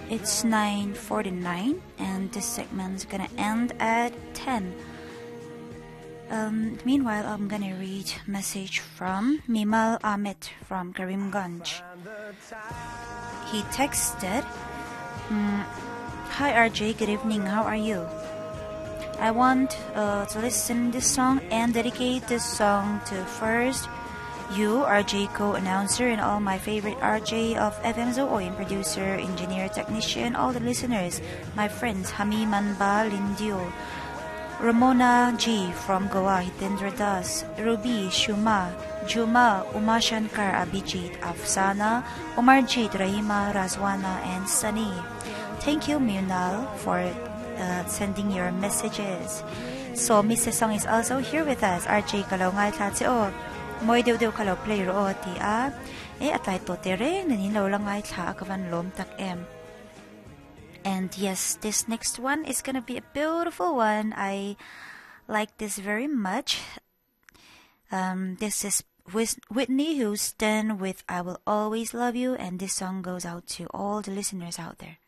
It's 9:49 and this segment's gonna end at 10. Meanwhile, I'm gonna read message from Mimal Amit from Karimganj. He texted, Hi RJ, good evening, how are you? I want to listen this song and dedicate this song to first you, RJ co-announcer, and all my favorite RJ of FM Zoe, producer, engineer, technician, all the listeners, my friends Hami Manba Lindio, Ramona G from Goa, Hitendra Das, Ruby, Shuma, Juma, Umashankar, Abhijit, Afsana, Umarjit, Rahima, Razwana, and Sunny. Thank you, Munal, for sending your messages. So, Mrs. Song is also here with us. RJ Kalaw ngay tlatio. Moy dew kalaw play ro ti a. Atay to tere, naninaw lang ngay tla akavan lom tak em. And yes, this next one is gonna be a beautiful one. I like this very much. This is Whitney Houston with I Will Always Love You, and this song goes out to all the listeners out there.